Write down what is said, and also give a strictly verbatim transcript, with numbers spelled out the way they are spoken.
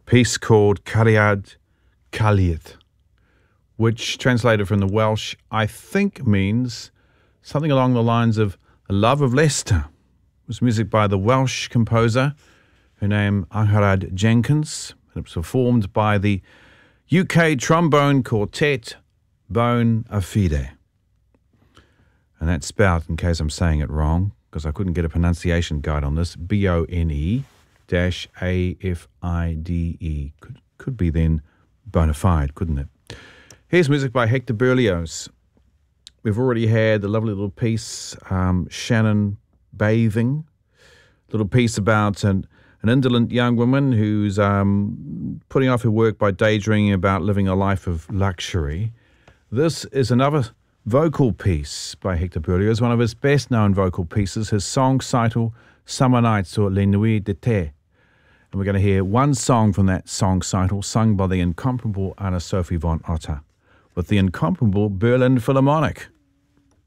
piece called Cariad Caliad, which translated from the Welsh, I think means something along the lines of the love of Leicester. It was music by the Welsh composer, her name Angharad Jenkins, and it was performed by the U K trombone quartet Bone a Fide. And that's spelled, in case I'm saying it wrong, because I couldn't get a pronunciation guide on this, B O N E dash A F I D E. Could, could be then bona fide, couldn't it? Here's music by Hector Berlioz. We've already had the lovely little piece, um, Shannon Bathing, little piece about an, an indolent young woman who's um, putting off her work by daydreaming about living a life of luxury. This is another vocal piece by Hector Berlioz, one of his best-known vocal pieces, his song title, Summer Nights, or Les Nuits d'été. And we're going to hear one song from that song title, sung by the incomparable Anna Sophie von Otter, with the incomparable Berlin Philharmonic.